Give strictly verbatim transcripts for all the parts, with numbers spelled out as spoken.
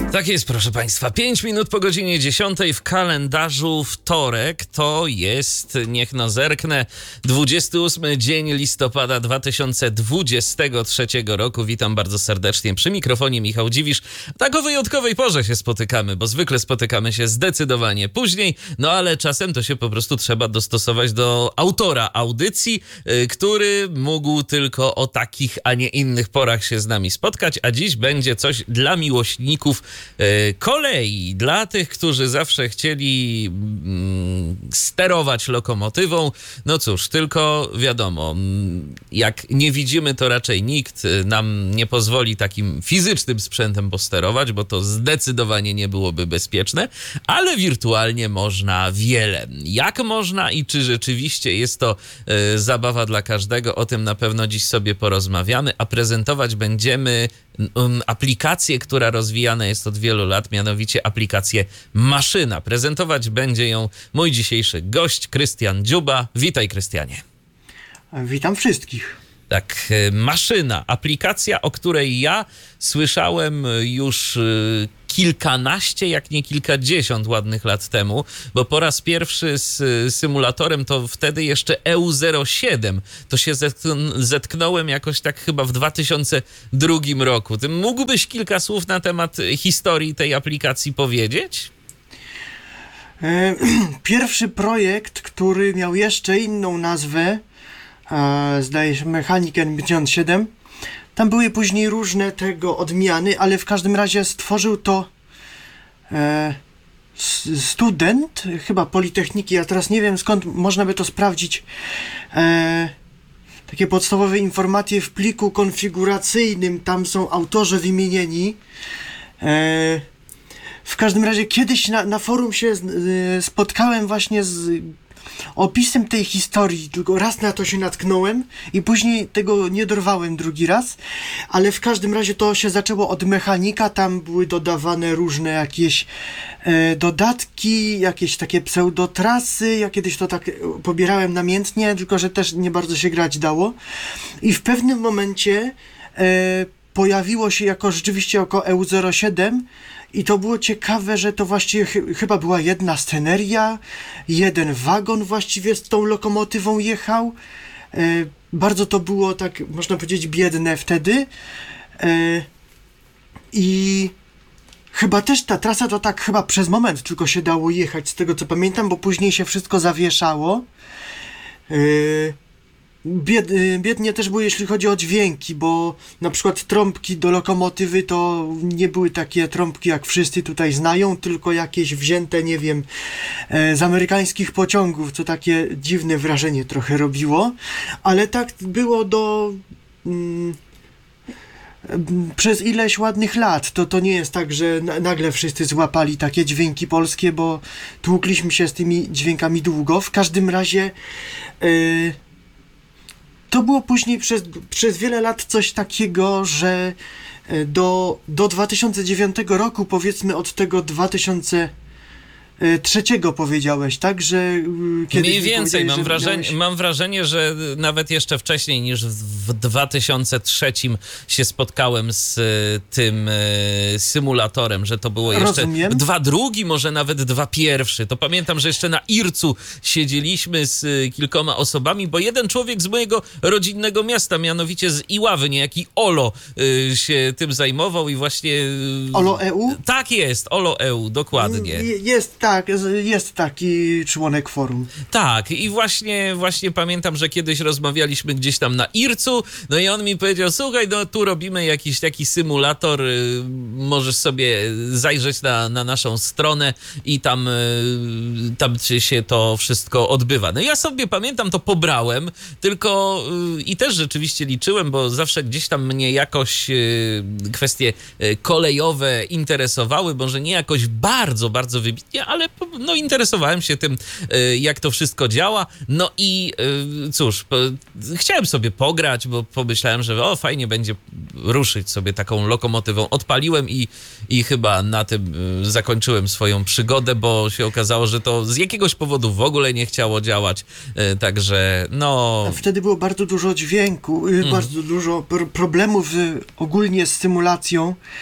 Tak jest, proszę Państwa. Pięć minut po godzinie dziesiątej w kalendarzu wtorek. To jest, niech no zerknę, dwudziesty ósmy dzień listopada dwa tysiące dwudziestego trzeciego roku. Witam bardzo serdecznie przy mikrofonie Michał Dziwisz. Tak o wyjątkowej porze się spotykamy, bo zwykle spotykamy się zdecydowanie później, no ale czasem to się po prostu trzeba dostosować do autora audycji, który mógł tylko o takich, a nie innych porach się z nami spotkać, a dziś będzie coś dla miłośników kolei, dla tych, którzy zawsze chcieli mm, sterować lokomotywą. No cóż, tylko wiadomo, jak nie widzimy, to raczej nikt nam nie pozwoli takim fizycznym sprzętem posterować, bo to zdecydowanie nie byłoby bezpieczne, ale wirtualnie można wiele. Jak można i czy rzeczywiście jest to y, zabawa dla każdego, o tym na pewno dziś sobie porozmawiamy, a prezentować będziemy um, aplikację, która rozwijana jest od wielu lat, mianowicie aplikację Maszyna. Prezentować będzie ją mój dzisiejszy gość, Krystian Dziuba. Witaj, Krystianie. Witam wszystkich. Tak, Maszyna, aplikacja, o której ja słyszałem już kilkanaście, jak nie kilkadziesiąt ładnych lat temu, bo po raz pierwszy z symulatorem to wtedy jeszcze E U zero siedem. To się zetknąłem jakoś tak chyba w dwa tysiące drugim roku. Ty mógłbyś kilka słów na temat historii tej aplikacji powiedzieć? Pierwszy projekt, który miał jeszcze inną nazwę, zdaje się Mechanic N pięćdziesiąt siedem. Tam były później różne tego odmiany, ale w każdym razie stworzył to e, student, chyba Politechniki, ja teraz nie wiem skąd można by to sprawdzić, e, takie podstawowe informacje w pliku konfiguracyjnym, tam są autorzy wymienieni. E, w każdym razie kiedyś na, na forum się z, spotkałem właśnie z opisem tej historii, tylko raz na to się natknąłem i później tego nie dorwałem drugi raz, ale w każdym razie to się zaczęło od mechanika, tam były dodawane różne jakieś e, dodatki, jakieś takie pseudotrasy, ja kiedyś to tak pobierałem namiętnie, tylko że też nie bardzo się grać dało i w pewnym momencie e, pojawiło się jako rzeczywiście jako E U zero siedem i to było ciekawe, że to właściwie ch- chyba była jedna sceneria, jeden wagon właściwie z tą lokomotywą jechał. E, bardzo to było tak, można powiedzieć, biedne wtedy. E, I chyba też ta trasa to tak chyba przez moment tylko się dało jechać, z tego co pamiętam, bo później się wszystko zawieszało. E, Bied, biednie też było, jeśli chodzi o dźwięki, bo na przykład trąbki do lokomotywy to nie były takie trąbki, jak wszyscy tutaj znają, tylko jakieś wzięte, nie wiem, z amerykańskich pociągów, co takie dziwne wrażenie trochę robiło, ale tak było do... Mm, przez ileś ładnych lat, to, to nie jest tak, że na, nagle wszyscy złapali takie dźwięki polskie, bo tłukliśmy się z tymi dźwiękami długo. W każdym razie... Yy, To było później przez, przez wiele lat coś takiego, że do, do dwa tysiące dziewiątego roku, powiedzmy od tego dwa tysiące trzeciego powiedziałeś, tak? Że kiedyś mniej więcej, mam, że wrażenie, miałeś... mam wrażenie, że nawet jeszcze wcześniej niż w dwa tysiące trzecim się spotkałem z tym symulatorem, że to było jeszcze Rozumiem. dwa drugi, może nawet dwa pierwszy. To pamiętam, że jeszcze na Ircu siedzieliśmy z kilkoma osobami, bo jeden człowiek z mojego rodzinnego miasta, mianowicie z Iławy, niejaki Olo, się tym zajmował i właśnie... Olo E U? Tak jest, Olo E U, dokładnie. Jest tak, jest taki członek forum. Tak, i właśnie, właśnie pamiętam, że kiedyś rozmawialiśmy gdzieś tam na Ircu, no i on mi powiedział, słuchaj, no tu robimy jakiś taki symulator, y, możesz sobie zajrzeć na, na naszą stronę i tam, y, tam się to wszystko odbywa. No ja sobie pamiętam, to pobrałem, tylko y, i też rzeczywiście liczyłem, bo zawsze gdzieś tam mnie jakoś y, kwestie y, kolejowe interesowały, może nie jakoś bardzo, bardzo wybitnie, ale no, interesowałem się tym, jak to wszystko działa. No i cóż, chciałem sobie pograć, bo pomyślałem, że o, fajnie będzie ruszyć sobie taką lokomotywą. Odpaliłem i, i chyba na tym zakończyłem swoją przygodę, bo się okazało, że to z jakiegoś powodu w ogóle nie chciało działać. Także no... A wtedy było bardzo dużo dźwięku, mm. bardzo dużo pr- problemów z, ogólnie z symulacją.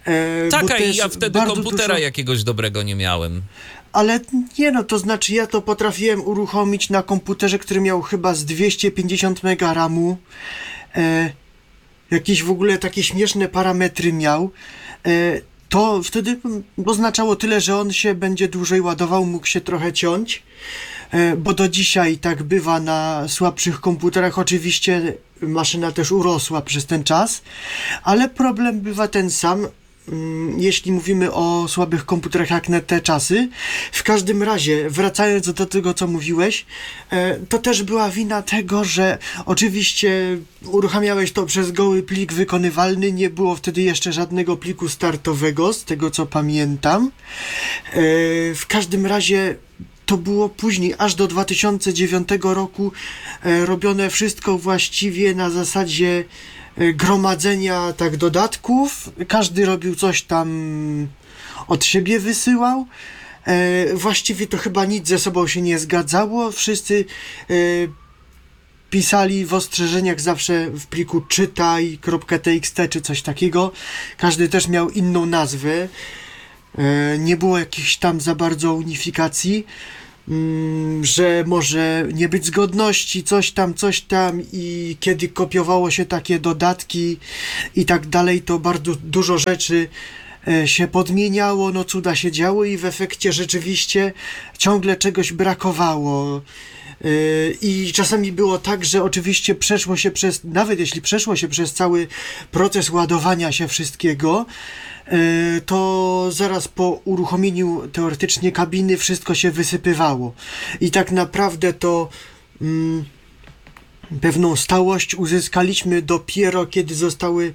E, Tak, bo a też ja wtedy bardzo komputera dużo... jakiegoś dobrego nie miałem. Ale nie no, to znaczy ja to potrafiłem uruchomić na komputerze, który miał chyba z dwieście pięćdziesiąt mega ramu. E, jakieś w ogóle takie śmieszne parametry miał. E, to wtedy oznaczało tyle, że on się będzie dłużej ładował, mógł się trochę ciąć. E, bo do dzisiaj tak bywa na słabszych komputerach. Oczywiście maszyna też urosła przez ten czas, ale problem bywa ten sam, jeśli mówimy o słabych komputerach jak na te czasy. W każdym razie, wracając do tego, co mówiłeś, to też była wina tego, że oczywiście uruchamiałeś to przez goły plik wykonywalny, nie było wtedy jeszcze żadnego pliku startowego, z tego co pamiętam. W każdym razie to było później, aż do dwa tysiące dziewiątego roku robione wszystko właściwie na zasadzie gromadzenia tak dodatków. Każdy robił coś tam, od siebie wysyłał. E, właściwie to chyba nic ze sobą się nie zgadzało. Wszyscy e, pisali w ostrzeżeniach zawsze w pliku czytaj.txt czy coś takiego. Każdy też miał inną nazwę. E, nie było jakichś tam za bardzo unifikacji. Że może nie być zgodności, coś tam, coś tam i kiedy kopiowało się takie dodatki i tak dalej, to bardzo dużo rzeczy się podmieniało, no cuda się działo i w efekcie rzeczywiście ciągle czegoś brakowało. I czasami było tak, że oczywiście przeszło się przez, nawet jeśli przeszło się przez cały proces ładowania się wszystkiego, to zaraz po uruchomieniu teoretycznie kabiny wszystko się wysypywało. I tak naprawdę to mm, pewną stałość uzyskaliśmy dopiero kiedy zostały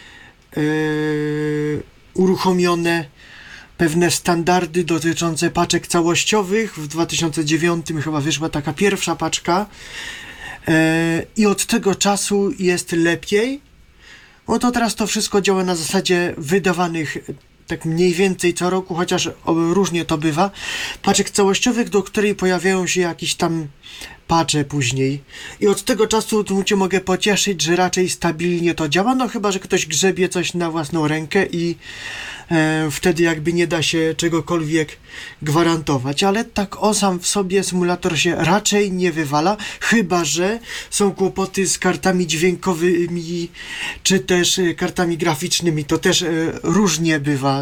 yy, uruchomione pewne standardy dotyczące paczek całościowych. W dwa tysiące dziewiątym chyba wyszła taka pierwsza paczka yy, i od tego czasu jest lepiej. No to teraz to wszystko działa na zasadzie wydawanych tak mniej więcej co roku, chociaż różnie to bywa, paczek całościowych, do której pojawiają się jakieś tam patche później. I od tego czasu tu cię mogę pocieszyć, że raczej stabilnie to działa, no chyba, że ktoś grzebie coś na własną rękę i e, wtedy jakby nie da się czegokolwiek gwarantować. Ale tak o sam w sobie symulator się raczej nie wywala, chyba że są kłopoty z kartami dźwiękowymi, czy też kartami graficznymi. To też e, różnie bywa.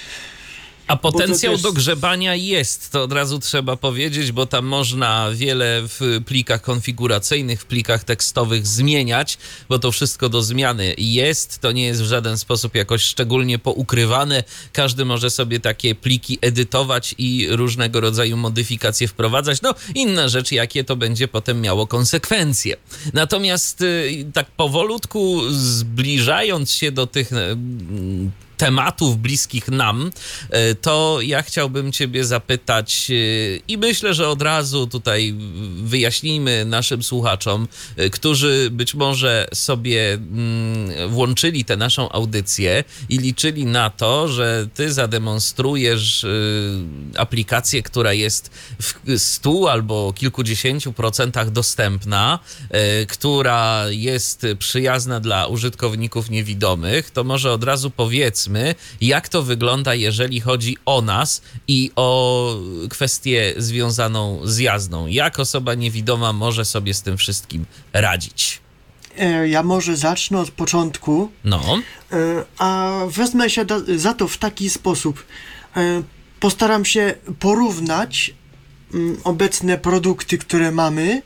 A potencjał też... do grzebania jest, to od razu trzeba powiedzieć, bo tam można wiele w plikach konfiguracyjnych, w plikach tekstowych zmieniać, bo to wszystko do zmiany jest, to nie jest w żaden sposób jakoś szczególnie poukrywane. Każdy może sobie takie pliki edytować i różnego rodzaju modyfikacje wprowadzać. No, inna rzecz, jakie to będzie potem miało konsekwencje. Natomiast tak powolutku zbliżając się do tych tematów bliskich nam, to ja chciałbym ciebie zapytać i myślę, że od razu tutaj wyjaśnijmy naszym słuchaczom, którzy być może sobie włączyli tę naszą audycję i liczyli na to, że ty zademonstrujesz aplikację, która jest w stu albo kilkudziesięciu procentach dostępna, która jest przyjazna dla użytkowników niewidomych, to może od razu powiedzmy, jak to wygląda, jeżeli chodzi o nas i o kwestię związaną z jazdą. Jak osoba niewidoma może sobie z tym wszystkim radzić? Ja może zacznę od początku, no. a wezmę się za to w taki sposób. Postaram się porównać obecne produkty, które mamy,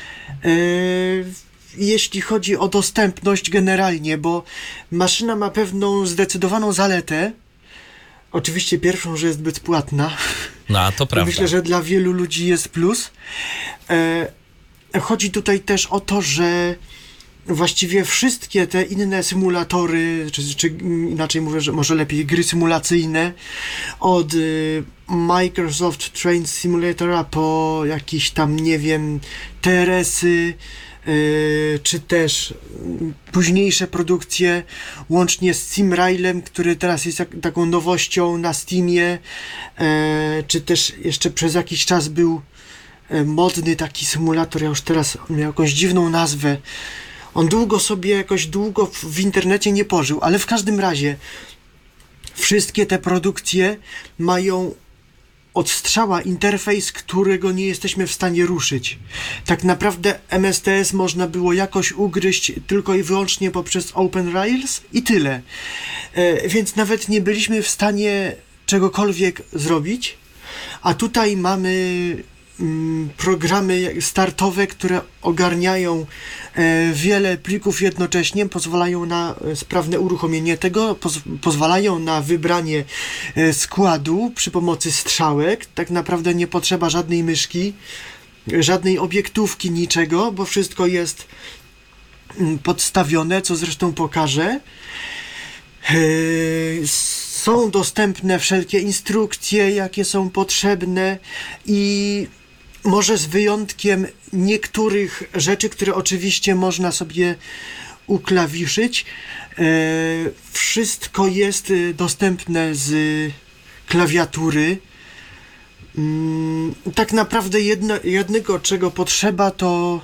jeśli chodzi o dostępność generalnie, bo maszyna ma pewną zdecydowaną zaletę. Oczywiście pierwszą, że jest bezpłatna. No, to prawda. Myślę, że dla wielu ludzi jest plus. E, chodzi tutaj też o to, że właściwie wszystkie te inne symulatory, czy, czy inaczej mówię, że może lepiej gry symulacyjne, od y, Microsoft Train Simulatora po jakieś tam, nie wiem, T R S-y, Yy, czy też późniejsze produkcje, łącznie z Simrailem, który teraz jest jak, taką nowością na Steamie, yy, czy też jeszcze przez jakiś czas był yy, modny taki symulator, ja już teraz miał jakąś dziwną nazwę. On długo sobie, jakoś długo w, w internecie nie pożył, ale w każdym razie wszystkie te produkcje mają od strzała interfejs, którego nie jesteśmy w stanie ruszyć. Tak naprawdę M S T S można było jakoś ugryźć tylko i wyłącznie poprzez OpenRails i tyle. E, więc nawet nie byliśmy w stanie czegokolwiek zrobić, a tutaj mamy mm, programy startowe, które ogarniają e, wiele plików jednocześnie, pozwalają na e, sprawne uruchomienie tego, poz, pozwalają na wybranie e, składu przy pomocy strzałek. Tak naprawdę nie potrzeba żadnej myszki, żadnej obiektówki, niczego, bo wszystko jest mm, podstawione, co zresztą pokażę. E, Są dostępne wszelkie instrukcje, jakie są potrzebne i może z wyjątkiem niektórych rzeczy, które oczywiście można sobie uklawiszyć, e, wszystko jest dostępne z klawiatury. Mm, tak naprawdę jedno, jednego, czego potrzeba, to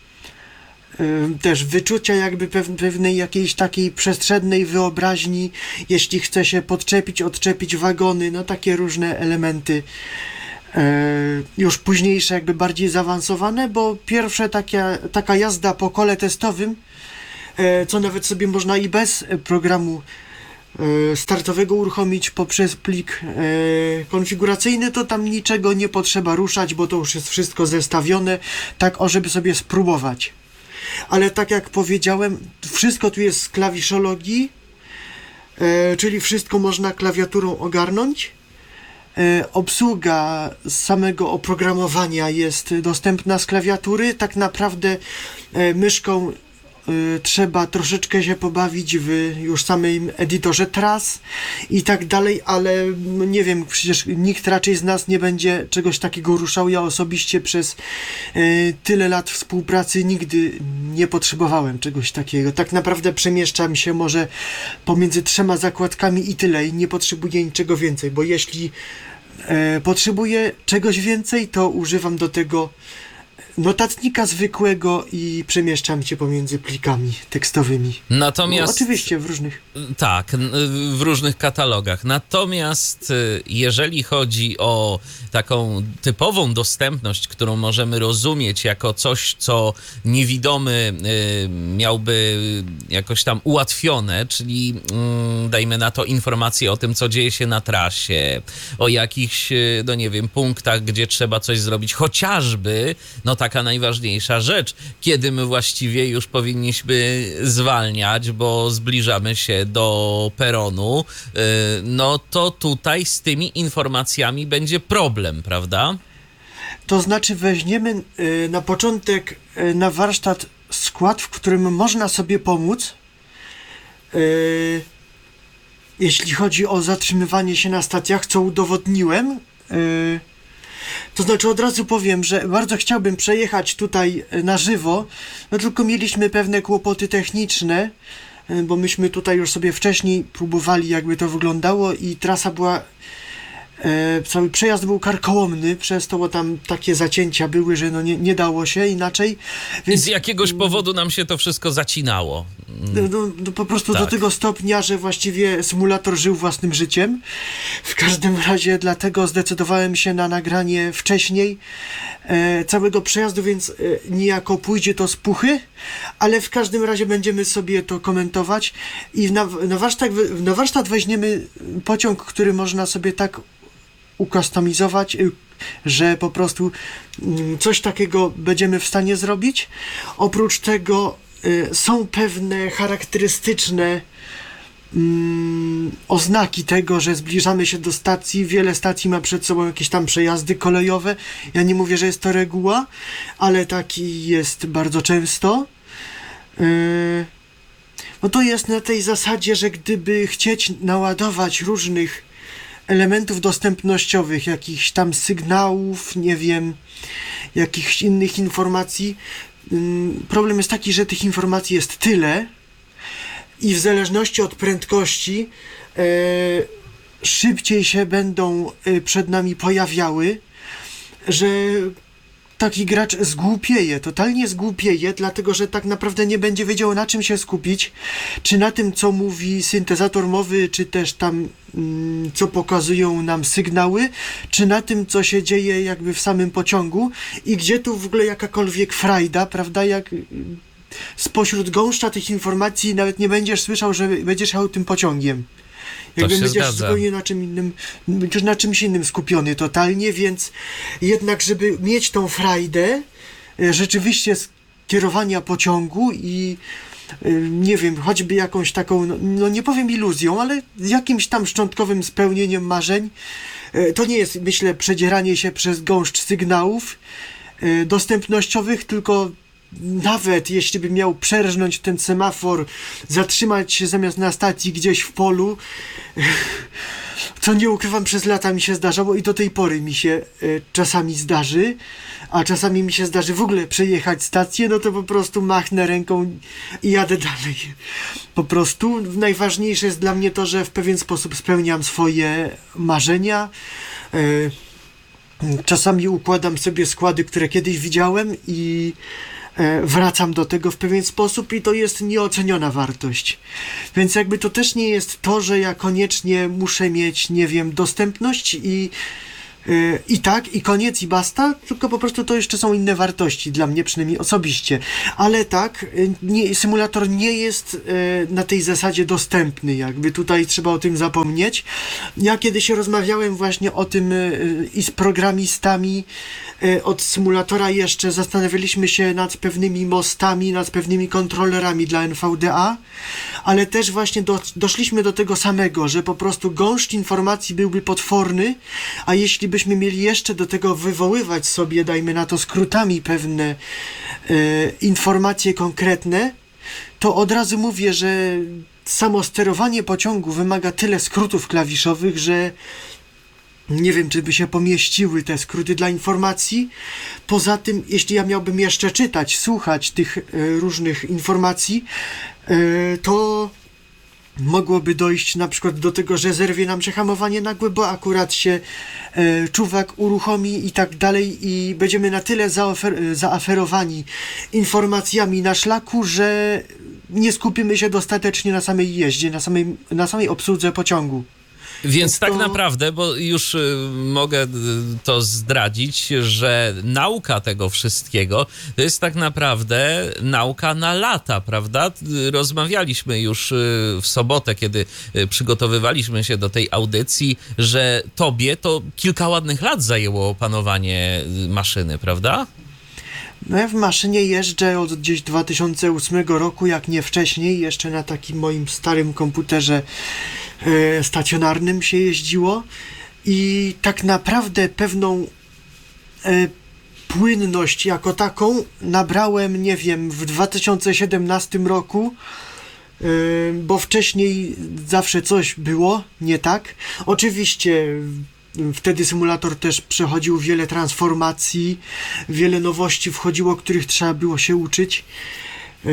też wyczucia jakby pewnej jakiejś takiej przestrzennej wyobraźni, jeśli chce się podczepić, odczepić wagony, no takie różne elementy e, już późniejsze, jakby bardziej zaawansowane, bo pierwsze taka, taka jazda po kole testowym, e, co nawet sobie można i bez programu e, startowego uruchomić poprzez plik e, konfiguracyjny, to tam niczego nie potrzeba ruszać, bo to już jest wszystko zestawione, tak o, żeby sobie spróbować. Ale tak jak powiedziałem, wszystko tu jest z klawiszologii, e, czyli wszystko można klawiaturą ogarnąć. E, obsługa samego oprogramowania jest dostępna z klawiatury. Tak naprawdę e, myszką e, trzeba troszeczkę się pobawić w już samym edytorze tras i tak dalej, ale no nie wiem, przecież nikt raczej z nas nie będzie czegoś takiego ruszał. Ja osobiście przez e, tyle lat współpracy nigdy nie potrzebowałem czegoś takiego. Tak naprawdę przemieszczam się może pomiędzy trzema zakładkami i tyle i nie potrzebuję niczego więcej, bo jeśli e, potrzebuję czegoś więcej, to używam do tego notatnika zwykłego i przemieszczam się pomiędzy plikami tekstowymi. Natomiast... No, oczywiście w różnych... Tak, w różnych katalogach. Natomiast jeżeli chodzi o taką typową dostępność, którą możemy rozumieć jako coś, co niewidomy miałby jakoś tam ułatwione, czyli dajmy na to informacje o tym, co dzieje się na trasie, o jakichś, no nie wiem, punktach, gdzie trzeba coś zrobić, chociażby, no taka najważniejsza rzecz, kiedy my właściwie już powinniśmy zwalniać, bo zbliżamy się do peronu, no to tutaj z tymi informacjami będzie problem, prawda? To znaczy weźmiemy na początek na warsztat skład, w którym można sobie pomóc, jeśli chodzi o zatrzymywanie się na stacjach, co udowodniłem. To znaczy od razu powiem, że bardzo chciałbym przejechać tutaj na żywo, no tylko mieliśmy pewne kłopoty techniczne, bo myśmy tutaj już sobie wcześniej próbowali, jakby to wyglądało i trasa była, e, cały przejazd był karkołomny, przez to, bo tam takie zacięcia były, że no nie, nie dało się inaczej. Więc... I z jakiegoś powodu nam się to wszystko zacinało. No, no, no po prostu tak. Do tego stopnia, że właściwie symulator żył własnym życiem. W każdym razie dlatego zdecydowałem się na nagranie wcześniej e, całego przejazdu, więc e, niejako pójdzie to z puchy, ale w każdym razie będziemy sobie to komentować i na, na, warsztat, na warsztat weźmiemy pociąg, który można sobie tak ukustomizować, że po prostu coś takiego będziemy w stanie zrobić. Oprócz tego y, są pewne charakterystyczne mm, oznaki tego, że zbliżamy się do stacji. Wiele stacji ma przed sobą jakieś tam przejazdy kolejowe. Ja nie mówię, że jest to reguła, ale taki jest bardzo często. Y, no to jest na tej zasadzie, że gdyby chcieć naładować różnych elementów dostępnościowych, jakichś tam sygnałów, nie wiem, jakichś innych informacji. Problem jest taki, że tych informacji jest tyle i w zależności od prędkości e, szybciej się będą przed nami pojawiały, że taki gracz zgłupieje, totalnie zgłupieje, dlatego że tak naprawdę nie będzie wiedział, na czym się skupić, czy na tym, co mówi syntezator mowy, czy też tam mm, co pokazują nam sygnały, czy na tym, co się dzieje jakby w samym pociągu i gdzie tu w ogóle jakakolwiek frajda, prawda, jak spośród gąszcza tych informacji nawet nie będziesz słyszał, że będziesz jechał tym pociągiem. Jakby się będziesz zgadza. zupełnie na czym innym, będziesz na czymś innym skupiony totalnie, więc jednak, żeby mieć tą frajdę e, rzeczywiście skierowania pociągu i e, nie wiem, choćby jakąś taką, no, no nie powiem iluzją, ale jakimś tam szczątkowym spełnieniem marzeń, e, to nie jest, myślę, przedzieranie się przez gąszcz sygnałów e, dostępnościowych, tylko nawet jeśli bym miał przerżnąć ten semafor, zatrzymać się zamiast na stacji gdzieś w polu, co nie ukrywam, przez lata mi się zdarzało i do tej pory mi się y, czasami zdarzy, a czasami mi się zdarzy w ogóle przejechać stację, no to po prostu machnę ręką i jadę dalej. Po prostu najważniejsze jest dla mnie to, że w pewien sposób spełniam swoje marzenia. Y, czasami układam sobie składy, które kiedyś widziałem i wracam do tego w pewien sposób i to jest nieoceniona wartość. Więc jakby to też nie jest to, że ja koniecznie muszę mieć, nie wiem, dostępność i yy, i tak, i koniec, i basta, tylko po prostu to jeszcze są inne wartości, dla mnie przynajmniej osobiście. Ale tak, yy, nie, symulator nie jest yy, na tej zasadzie dostępny, jakby tutaj trzeba o tym zapomnieć. Ja kiedyś rozmawiałem właśnie o tym yy, i z programistami yy, od symulatora jeszcze, zastanawialiśmy się nad pewnymi mostami, nad pewnymi kontrolerami dla N V D A, ale też właśnie do, doszliśmy do tego samego, że po prostu gąszcz informacji byłby potworny, a jeśli byśmy mieli jeszcze do tego wywoływać sobie, dajmy na to skrótami pewne e, informacje konkretne, to od razu mówię, że samo sterowanie pociągu wymaga tyle skrótów klawiszowych, że nie wiem, czy by się pomieściły te skróty dla informacji. Poza tym, jeśli ja miałbym jeszcze czytać, słuchać tych e, różnych informacji, e, to mogłoby dojść na przykład do tego, że zerwie nam się hamowanie nagłe, bo akurat się e, czuwak uruchomi i tak dalej i będziemy na tyle zaofer- zaaferowani informacjami na szlaku, że nie skupimy się dostatecznie na samej jeździe, na samej, na samej obsłudze pociągu. Więc to... tak naprawdę, bo już y, mogę y, to zdradzić, że nauka tego wszystkiego to jest tak naprawdę nauka na lata, prawda? Y, Rozmawialiśmy już y, w sobotę, kiedy y, przygotowywaliśmy się do tej audycji, że tobie to kilka ładnych lat zajęło opanowanie y, maszyny, prawda? No ja w maszynie jeżdżę od gdzieś dwa tysiące ósmego roku, jak nie wcześniej, jeszcze na takim moim starym komputerze e, stacjonarnym się jeździło i tak naprawdę pewną e, płynność jako taką nabrałem, nie wiem, w dwa tysiące siedemnastym roku, e, bo wcześniej zawsze coś było nie tak. Oczywiście wtedy symulator też przechodził wiele transformacji, wiele nowości wchodziło, których trzeba było się uczyć. Yy,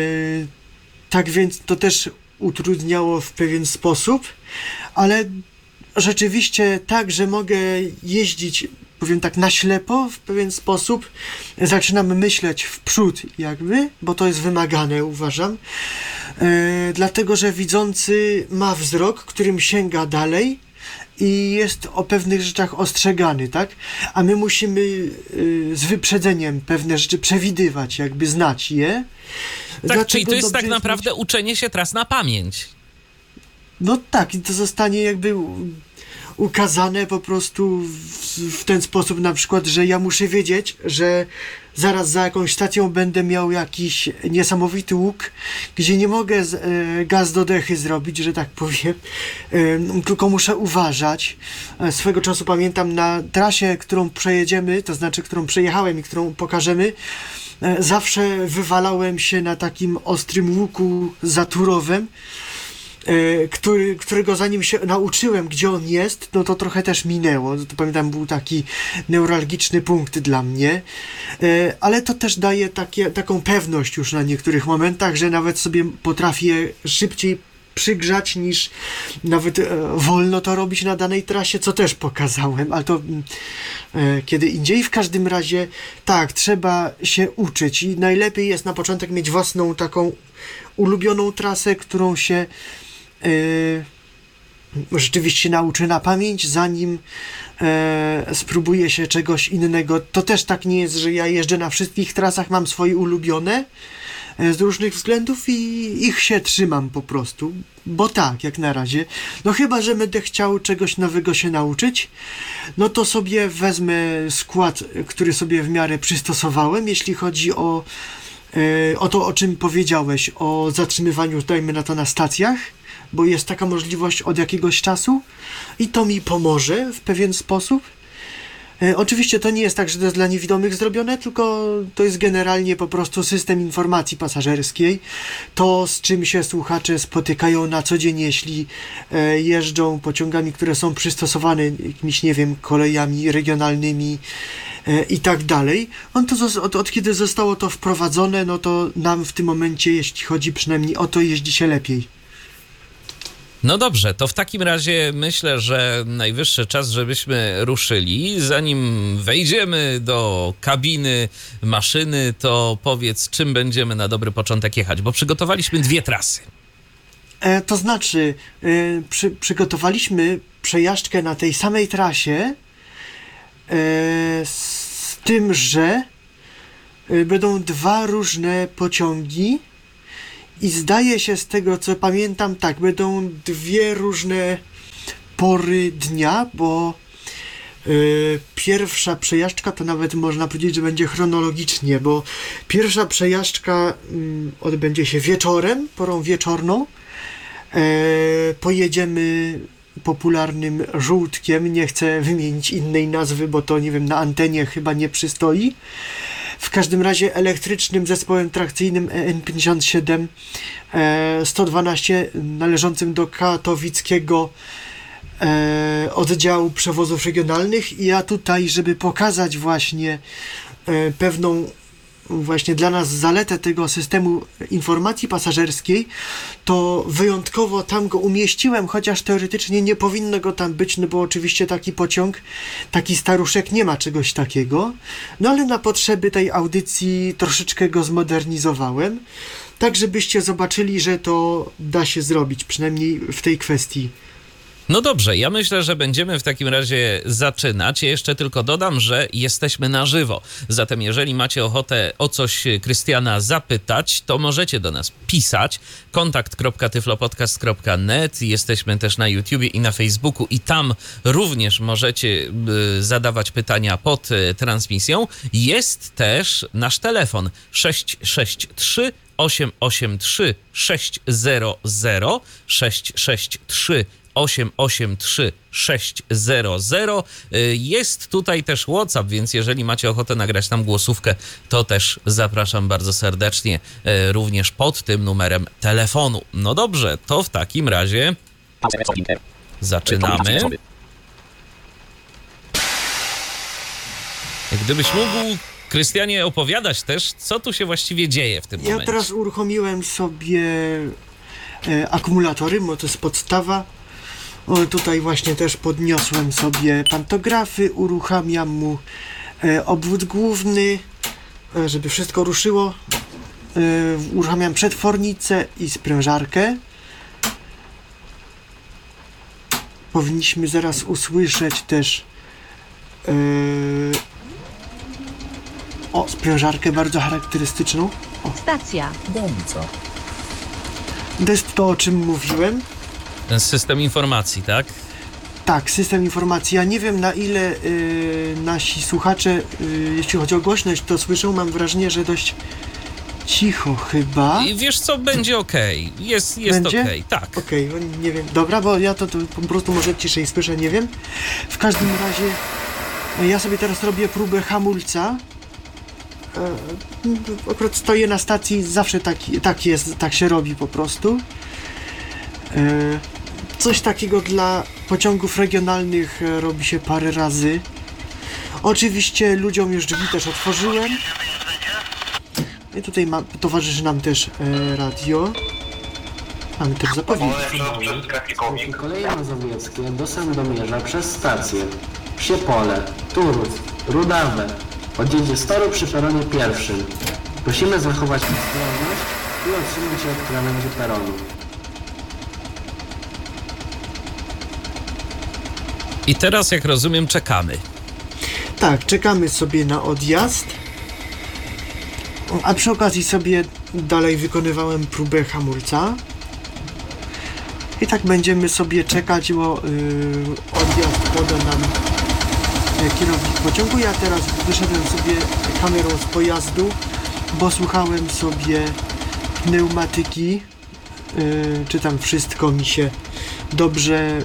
tak więc to też utrudniało w pewien sposób, ale rzeczywiście tak, że mogę jeździć, powiem tak, na ślepo w pewien sposób. Zaczynam myśleć w przód jakby, bo to jest wymagane, uważam. Yy, dlatego, że widzący ma wzrok, którym sięga dalej i jest o pewnych rzeczach ostrzegany, tak? A my musimy y, z wyprzedzeniem pewne rzeczy przewidywać, jakby znać je. Tak, Dlaczego czyli to jest tak dobrze naprawdę mieć... uczenie się teraz na pamięć. No tak, i to zostanie jakby u- ukazane po prostu w, w ten sposób na przykład, że ja muszę wiedzieć, że zaraz za jakąś stacją będę miał jakiś niesamowity łuk, gdzie nie mogę z, e, gaz do dechy zrobić, że tak powiem, e, tylko muszę uważać. E, swego czasu pamiętam na trasie, którą przejedziemy, to znaczy, którą przejechałem i którą pokażemy, e, zawsze wywalałem się na takim ostrym łuku zaturowym, e, który, którego zanim się nauczyłem, gdzie on jest, no to trochę też minęło. To pamiętam, był taki neuralgiczny punkt dla mnie, e, ale to też daje takie, taką pewność już na niektórych momentach, że nawet sobie potrafię szybciej przygrzać, niż nawet e, wolno to robić na danej trasie, co też pokazałem, ale to e, kiedy indziej. W każdym razie tak, trzeba się uczyć i najlepiej jest na początek mieć własną taką ulubioną trasę, którą się e, rzeczywiście nauczy na pamięć, zanim e, spróbuje się czegoś innego. To też tak nie jest, że ja jeżdżę na wszystkich trasach, mam swoje ulubione e, z różnych względów i ich się trzymam po prostu, bo tak, jak na razie. No chyba, że będę chciał czegoś nowego się nauczyć, no to sobie wezmę skład, który sobie w miarę przystosowałem, jeśli chodzi o, e, o to, o czym powiedziałeś, o zatrzymywaniu, dajmy na to, na stacjach, bo jest taka możliwość od jakiegoś czasu i to mi pomoże w pewien sposób. E, oczywiście to nie jest tak, że to jest dla niewidomych zrobione, tylko to jest generalnie po prostu system informacji pasażerskiej. To, z czym się słuchacze spotykają na co dzień, jeśli e, jeżdżą pociągami, które są przystosowane jakimiś, nie wiem, kolejami regionalnymi e, i tak dalej. On to, od, od kiedy zostało to wprowadzone, no to nam w tym momencie, jeśli chodzi przynajmniej o to, jeździ się lepiej. No dobrze, to w takim razie myślę, że najwyższy czas, żebyśmy ruszyli. Zanim wejdziemy do kabiny maszyny, to powiedz, czym będziemy na dobry początek jechać, bo przygotowaliśmy dwie trasy. E, to znaczy, e, przy, przygotowaliśmy przejażdżkę na tej samej trasie, e, z tym, że e, będą dwa różne pociągi. I zdaje się, z tego co pamiętam, tak, będą dwie różne pory dnia, bo yy, pierwsza przejażdżka to nawet można powiedzieć, że będzie chronologicznie, bo pierwsza przejażdżka yy, odbędzie się wieczorem, porą wieczorną. Yy, pojedziemy popularnym żółtkiem, nie chcę wymienić innej nazwy, bo to, nie wiem, na antenie chyba nie przystoi. W każdym razie elektrycznym zespołem trakcyjnym E N pięćdziesiąt siedem e, sto dwanaście należącym do katowickiego e, oddziału przewozów regionalnych. I ja tutaj, żeby pokazać właśnie e, pewną właśnie dla nas zaletę tego systemu informacji pasażerskiej, to wyjątkowo tam go umieściłem, chociaż teoretycznie nie powinno go tam być, no bo oczywiście taki pociąg, taki staruszek nie ma czegoś takiego, no ale na potrzeby tej audycji troszeczkę go zmodernizowałem, tak żebyście zobaczyli, że to da się zrobić, przynajmniej w tej kwestii. No dobrze, ja myślę, że będziemy w takim razie zaczynać. Ja jeszcze tylko dodam, że jesteśmy na żywo. Zatem jeżeli macie ochotę o coś Krystiana zapytać, to możecie do nas pisać. kontakt kropka tyflopodcast kropka net. Jesteśmy też na YouTubie i na Facebooku i tam również możecie y, zadawać pytania pod y, transmisją. Jest też nasz telefon sześć sześć trzy osiem osiem trzy sześć zero zero sześć sześć trzy osiem osiem trzy sześć zero zero. Jest tutaj też WhatsApp, więc jeżeli macie ochotę nagrać tam głosówkę, to też zapraszam bardzo serdecznie również pod tym numerem telefonu. No dobrze, to w takim razie zaczynamy. Gdybyś mógł, Krystianie, opowiadać też, co tu się właściwie dzieje w tym ja momencie. Ja teraz uruchomiłem sobie e, akumulatory, bo to jest podstawa. O, tutaj właśnie też podniosłem sobie pantografy, uruchamiam mu e, obwód główny, e, żeby wszystko ruszyło. E, uruchamiam przetwornicę i sprężarkę. Powinniśmy zaraz usłyszeć też e, o, sprężarkę bardzo charakterystyczną. O. Stacja. Dąbica. To jest to, o czym mówiłem. Ten system informacji, tak? Tak, system informacji. Ja nie wiem, na ile y, nasi słuchacze, y, jeśli chodzi o głośność, to słyszą. Mam wrażenie, że dość cicho chyba. I wiesz co, będzie okej. Okay. Jest, jest Będzie? okej, okay. Tak. Okej, okay, nie wiem. Dobra, bo ja to, to po prostu może ciszej słyszę, nie wiem. W każdym razie y, ja sobie teraz robię próbę hamulca. Y, akurat stoję na stacji, zawsze tak, tak jest, tak się robi po prostu. Y, Coś takiego dla pociągów regionalnych robi się parę razy. Oczywiście ludziom już drzwi też otworzyłem. I tutaj ma, towarzyszy nam też e, radio. Mamy też zapowiedź. Koleje mazowieckie do Sandomierza przez stację Psiepole, Turów, Rudawe odjedzie z toru przy peronie pierwszym. Prosimy zachować ostrożność i odsunąć się od krawędzi peronu. I teraz, jak rozumiem, czekamy. Tak, czekamy sobie na odjazd. A przy okazji sobie dalej wykonywałem próbę hamulca. I tak będziemy sobie czekać, bo yy, odjazd poda nam yy, kierownik pociągu. Ja teraz wyszedłem sobie kamerą z pojazdu, bo słuchałem sobie pneumatyki, yy, czy tam wszystko mi się dobrze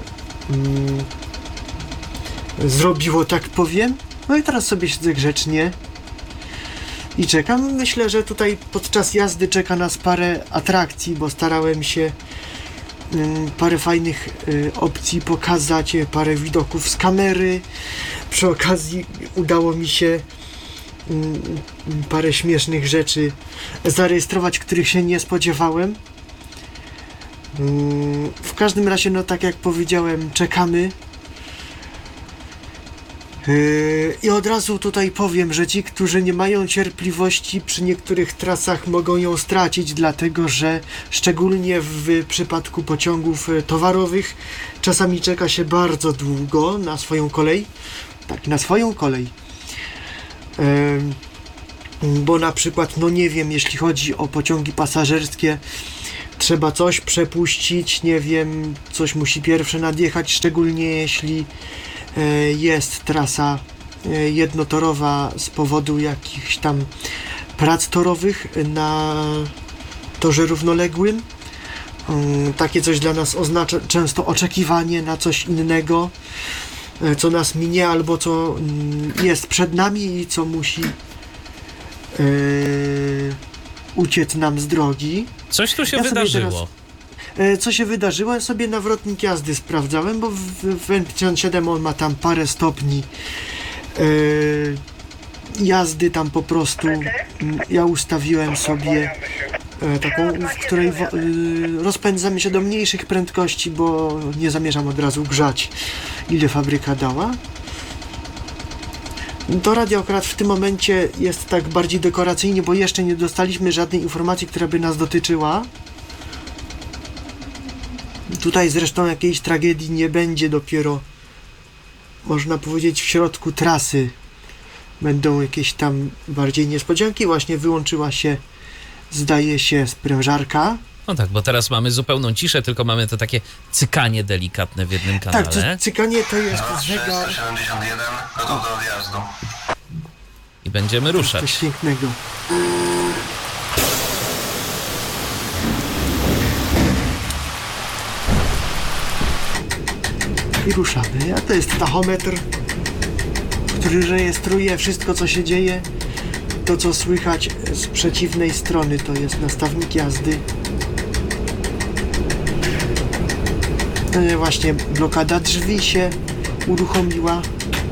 yy, zrobiło, tak powiem. No i teraz sobie siedzę grzecznie i czekam. Myślę, że tutaj podczas jazdy czeka nas parę atrakcji, bo starałem się parę fajnych y, opcji pokazać, parę widoków z kamery. Przy okazji udało mi się y, parę śmiesznych rzeczy zarejestrować, których się nie spodziewałem. Y, w każdym razie, no tak jak powiedziałem, czekamy. Yy, I od razu tutaj powiem, że ci, którzy nie mają cierpliwości przy niektórych trasach, mogą ją stracić, dlatego że szczególnie w przypadku pociągów towarowych czasami czeka się bardzo długo na swoją kolej. Tak, na swoją kolej. Yy, bo na przykład, no nie wiem, jeśli chodzi o pociągi pasażerskie, trzeba coś przepuścić, nie wiem, coś musi pierwsze nadjechać, szczególnie jeśli jest trasa jednotorowa z powodu jakichś tam prac torowych na torze równoległym. Takie coś dla nas oznacza często oczekiwanie na coś innego, co nas minie albo co jest przed nami i co musi yy, uciec nam z drogi. Coś tu się ja wydarzyło. Co się wydarzyło? Ja sobie nawrotnik jazdy sprawdzałem, bo w, w N pięćdziesiąt siedem on ma tam parę stopni yy, jazdy, tam po prostu yy, ja ustawiłem sobie yy, taką, w której yy, rozpędzamy się do mniejszych prędkości, bo nie zamierzam od razu grzać, ile fabryka dała. To radio akurat w tym momencie jest tak bardziej dekoracyjnie, bo jeszcze nie dostaliśmy żadnej informacji, która by nas dotyczyła. Tutaj zresztą jakiejś tragedii nie będzie, dopiero można powiedzieć w środku trasy będą jakieś tam bardziej niespodzianki. Właśnie wyłączyła się, zdaje się, sprężarka. No tak, bo teraz mamy zupełną ciszę, tylko mamy to takie cykanie delikatne w jednym kanale. Tak, to cykanie to jest zegar. siedemdziesiąt jeden, gotów do odjazdu. I będziemy ruszać. Coś pięknego. I ruszamy. A to jest tachometr, który rejestruje wszystko, co się dzieje. To, co słychać z przeciwnej strony, to jest nastawnik jazdy. Właśnie blokada drzwi się uruchomiła.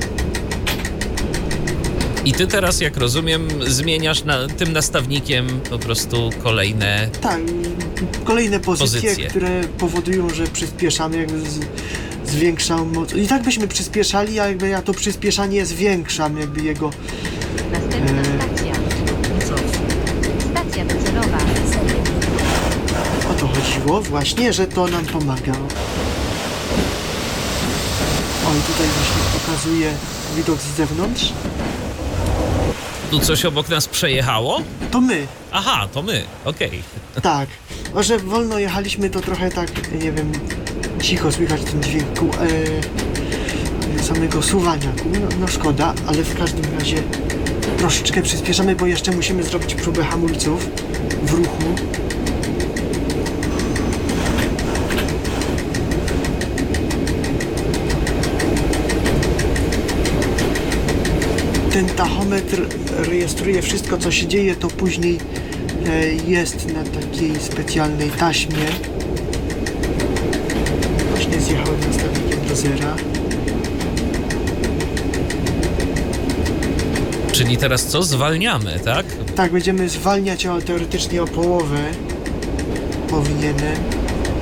I ty teraz, jak rozumiem, zmieniasz na tym nastawnikiem po prostu kolejne... Tak, kolejne pozycje, pozycje. które powodują, że przyspieszamy, jakby z, zwiększam moc. I tak byśmy przyspieszali, a jakby ja to przyspieszanie zwiększam, jakby jego... Następna stacja. Stacja docelowa. O to chodziło właśnie, że to nam pomaga. O, i tutaj właśnie pokazuje widok z zewnątrz. Tu coś obok nas przejechało? To my. Aha, to my, okej. Tak. A że wolno jechaliśmy, to trochę tak, nie wiem, cicho słychać ten dźwięk kół, e, samego suwania kół. No, no szkoda, ale w każdym razie troszeczkę przyspieszamy, bo jeszcze musimy zrobić próbę hamulców w ruchu. Ten tachometr rejestruje wszystko, co się dzieje, to później e, jest na takiej specjalnej taśmie. Właśnie zjechałem nastawnikiem do zera. Czyli teraz co? Zwalniamy, tak? Tak, będziemy zwalniać, ale teoretycznie o połowę powinienem.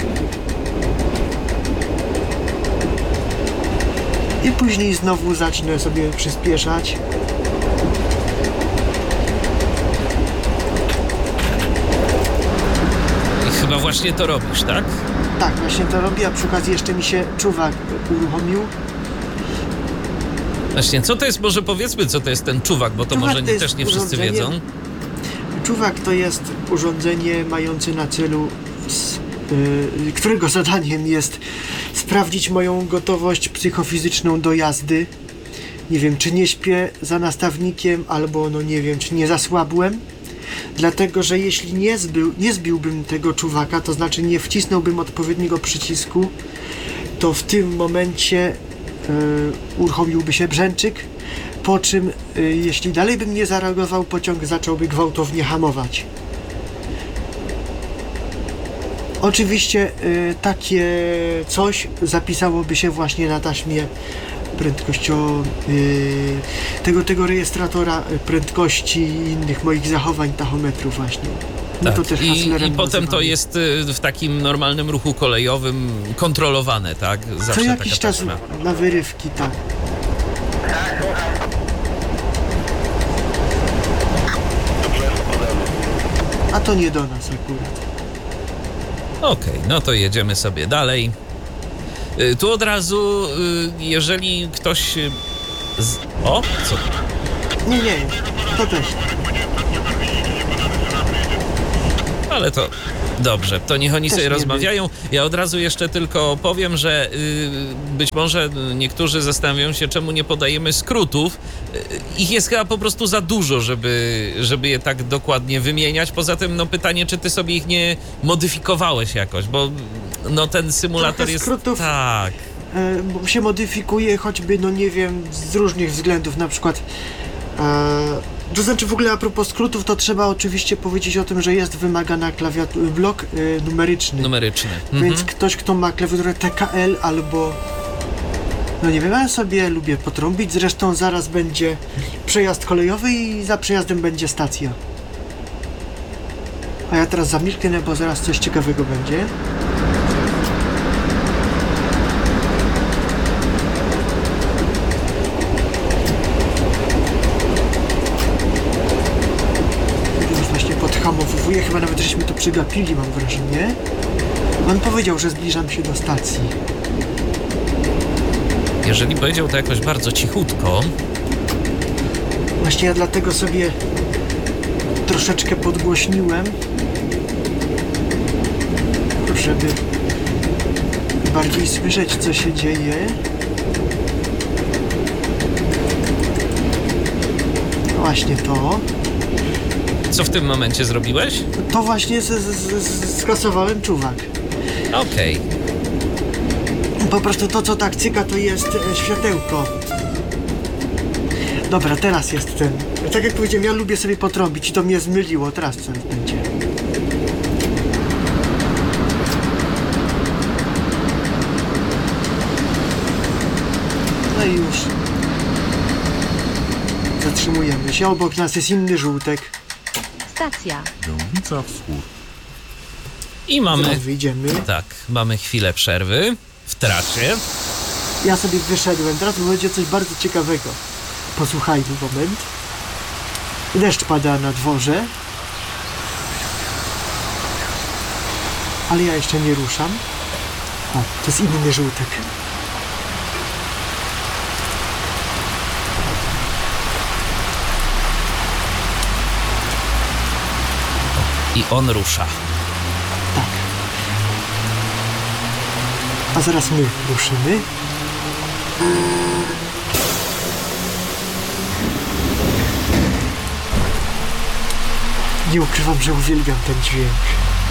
I później znowu zacznę sobie przyspieszać. I chyba właśnie to robisz, tak? Tak, właśnie to robię, a przy okazji jeszcze mi się czuwak uruchomił. Właśnie, co to jest, może powiedzmy, co to jest ten czuwak, bo to Czuwak może to nie, jest też nie wszyscy urządzenie- wiedzą. Czuwak to jest urządzenie mające na celu, s- y, którego zadaniem jest sprawdzić moją gotowość psychofizyczną do jazdy. Nie wiem, czy nie śpię za nastawnikiem, albo no nie wiem, czy nie zasłabłem. Dlatego, że jeśli nie, zbył, nie zbiłbym tego czuwaka, to znaczy nie wcisnąłbym odpowiedniego przycisku, to w tym momencie y, uruchomiłby się brzęczyk, po czym y, jeśli dalej bym nie zareagował, pociąg zacząłby gwałtownie hamować. Oczywiście y, takie coś zapisałoby się właśnie na taśmie prędkością y, tego, tego rejestratora y, prędkości i innych moich zachowań tachometru właśnie. No to też I, haslerem I potem to nazywamy. jest y, w takim normalnym ruchu kolejowym kontrolowane, tak? Zawsze Co jakiś taka czas taśma. na wyrywki, tak. A to nie do nas akurat. Okej, no to jedziemy sobie dalej. Y, Tu od razu, y, jeżeli ktoś... y, Z... O, co? Nie, nie, to też. Ale to dobrze, to niech oni Też sobie nie rozmawiają. Ja od razu jeszcze tylko powiem, że y, być może niektórzy zastanawiają się, czemu nie podajemy skrótów. Y, ich jest chyba po prostu za dużo, żeby, żeby je tak dokładnie wymieniać. Poza tym, no pytanie, czy ty sobie ich nie modyfikowałeś jakoś, bo no ten symulator Trochę jest... skrótów. Tak. E, bo się modyfikuje choćby, no nie wiem, z różnych względów, na przykład e, to znaczy w ogóle a propos skrótów, to trzeba oczywiście powiedzieć o tym, że jest wymagana klawiatura, blok e, numeryczny. Numeryczny. Mhm. Więc ktoś, kto ma klawiaturę T K L albo no nie wiem, ja sobie lubię potrąbić, zresztą zaraz będzie przejazd kolejowy i za przejazdem będzie stacja. A ja teraz zamilknę, bo zaraz coś ciekawego będzie. Już właśnie podhamowuję, chyba nawet żeśmy to przegapili, mam wrażenie. On powiedział, że zbliżam się do stacji. Jeżeli powiedział to jakoś bardzo cichutko, Właśnie ja dlatego sobie troszeczkę podgłośniłem, żeby bardziej słyszeć, co się dzieje. Właśnie to. co w tym momencie zrobiłeś? To właśnie z, z, z, skasowałem czuwak. Okej. Po prostu to, co tak cyka, to jest e, światełko. Dobra, teraz jest ten. Tak jak powiedziałem, ja lubię sobie potrąbić i to mnie zmyliło. Teraz co będzie? No i już. Zatrzymujemy się. Obok nas jest inny żółtek. Stacja. Dębica Wschód. I mamy... Teraz wyjdziemy. Tak, mamy chwilę przerwy w trasie. Ja sobie wyszedłem. Teraz będzie coś bardzo ciekawego. Posłuchajmy moment. Deszcz pada na dworze. Ale ja jeszcze nie ruszam. O, to jest inny żółtek. I on rusza. Tak. A zaraz my ruszymy. Nie ukrywam, że uwielbiam ten dźwięk.